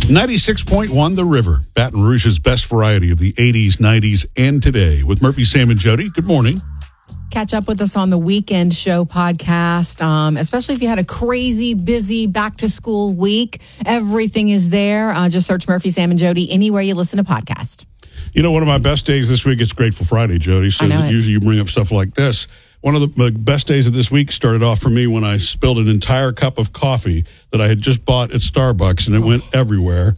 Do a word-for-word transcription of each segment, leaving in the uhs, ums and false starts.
ninety-six point one The River, Baton Rouge's best variety of the eighties, nineties, and today. With Murphy, Sam, and Jody. Good morning. Catch up with us on the Weekend Show podcast, um, especially if you had a crazy, busy back-to-school week. Everything is there. Uh, just search Murphy, Sam, and Jody anywhere you listen to podcast. You know, one of my best days this week is Grateful Friday, Jody. So I know it. Usually you bring up stuff like this. One of the best days of this week started off for me when I spilled an entire cup of coffee that I had just bought at Starbucks, and it went everywhere.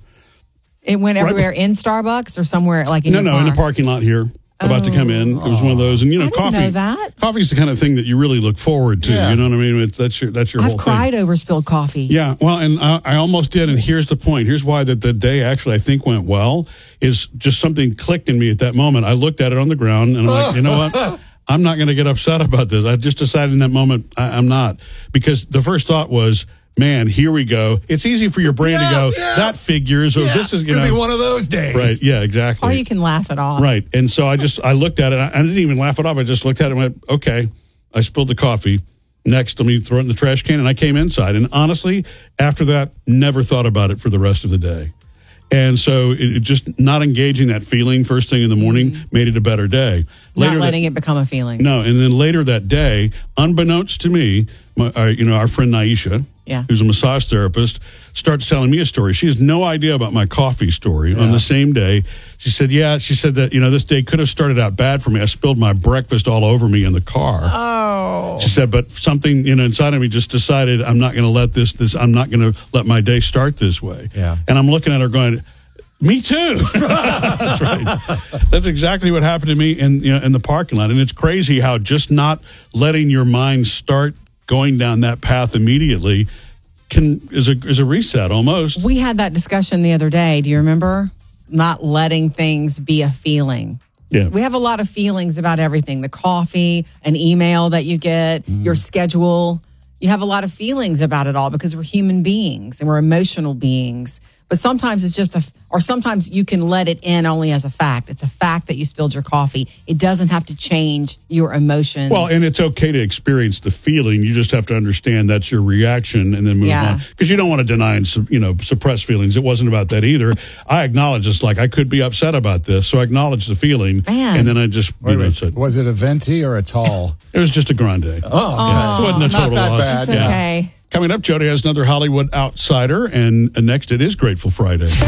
It went Right everywhere before- in Starbucks or somewhere like in No, your no, in car? the parking lot here. About to come in. It was one of those. And, you know, I didn't coffee. know that. Coffee's the kind of thing that you really look forward to. Yeah. You know what I mean? It's, that's your, that's your I've whole cried thing. over spilled coffee. Yeah, well, and I, I almost did, and here's the point. Here's why that the day actually I think went well, is just something clicked in me at that moment. I looked at it on the ground, and I'm like, you know what? I'm not going to get upset about this. I just decided in that moment I, I'm not. Because the first thought was, man, here we go. It's easy for your brain Yeah, to go, yeah. that figures, or Yeah, this is, it's you gonna know. be one of those days. Right, yeah, exactly. Or you can laugh it off. Right. And so I just, I looked at it. I, I didn't even laugh it off. I just looked at it and went, okay, I spilled the coffee. Next, let me throw it in the trash can. And I came inside. And honestly, after that, never thought about it for the rest of the day. And so it, it just not engaging that feeling first thing in the morning mm-hmm. made it a better day. Not letting that, it become a feeling. No. And then later that day, unbeknownst to me, my, uh, you know, our friend Naisha, Yeah. who's a massage therapist, starts telling me a story. She has no idea about my coffee story. Yeah. On the same day, she said, yeah, she said that, you know, this day could have started out bad for me. I spilled my breakfast all over me in the car. Oh. She said, but something, you know, inside of me just decided I'm not going to let this, this, I'm not going to let my day start this way. Yeah. And I'm looking at her going, me too. That's right. That's exactly what happened to me in, you know, in the parking lot. And it's crazy how just not letting your mind start going down that path immediately can is a is a reset almost. We had that discussion the other day. Do you remember? Not letting things be a feeling. Yeah. We have a lot of feelings about everything. The coffee, an email that you get, mm. your schedule. You have a lot of feelings about it all because we're human beings and we're emotional beings. But sometimes it's just a, or sometimes you can let it in only as a fact. It's a fact that you spilled your coffee. It doesn't have to change your emotions. Well, and it's okay to experience the feeling. You just have to understand that's your reaction and then move Yeah. on. Because you don't want to deny and, you know, suppress feelings. It wasn't about that either. I acknowledge it's like I could be upset about this, so I acknowledge the feeling. Man. And then I just, you Wait, know, wait. said, Was it a venti or a tall? it was just a grande. Oh, Yeah, it wasn't a not total that loss. bad. It's okay. Coming up, Jody has another Hollywood outsider, and next it is Grateful Friday.